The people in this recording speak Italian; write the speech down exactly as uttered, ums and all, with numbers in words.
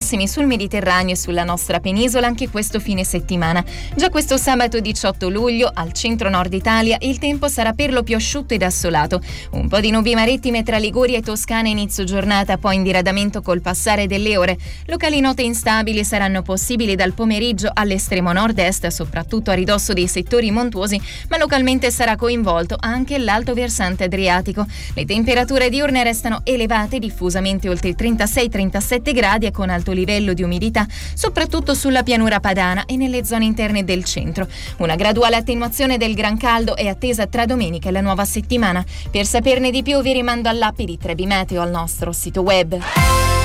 massimi sul Mediterraneo e sulla nostra penisola anche questo fine settimana. Già questo sabato diciotto luglio al centro-nord Italia il tempo sarà per lo più asciutto ed assolato. Un po' di nubi marittime tra Liguria e Toscana inizio giornata, poi in diradamento col passare delle ore. Locali note instabili saranno possibili dal pomeriggio all'estremo nord-est, soprattutto a ridosso dei settori montuosi, ma localmente sarà coinvolto anche l'alto versante adriatico. Le temperature diurne restano elevate, diffusamente oltre i trentasei trentasette gradi e con alto livello di umidità, soprattutto sulla pianura padana e nelle zone interne del centro. Una graduale attenuazione del gran caldo è attesa tra domenica e la nuova settimana. Per saperne di più vi rimando all'app di Trebi Meteo al nostro sito web.